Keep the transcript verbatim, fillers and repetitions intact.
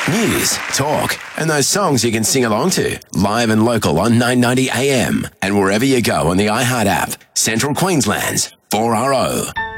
News, talk, and those songs you can sing along to. Live and local on nine ninety A M and wherever you go on the iHeart app. Central Queensland's four R O.